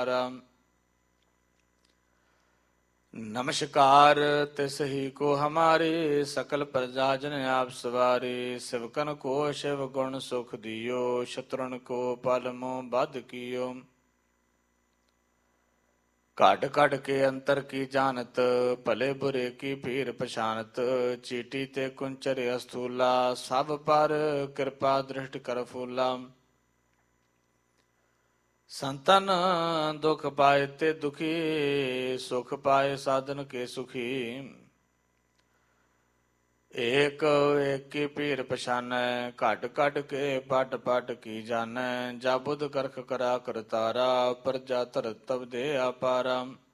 अवतारा। नमस्कार तिस ही को हमारे, सकल प्रजा जन आप सवारे। शिवकन को शिव गुण सुख दियो, शत्रुन को पल मोह बध कियो। काट काट के अंतर की जानत, भले बुरे की पीर पछानत। चीटी ते कुंचर अस्थूला, सब पर कृपा दृष्टि कर फूला। संतन दुख पाए ते दुखी, सुख पाए साधन के सुखी। एक एक की पीर पछानै, घट घट के पट पट की जानै। जा बुध करख करा करतारा, प्रजा धर तब दे अपारा।